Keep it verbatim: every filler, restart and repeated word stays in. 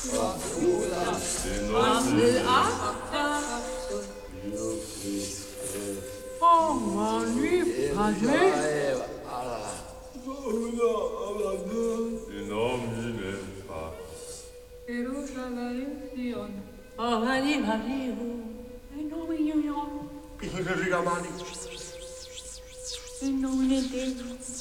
Oh, ma lui parlait. Il nomine fa. Jerusalem, oh, ali, ali, e noi io. I rigamani. E noi ne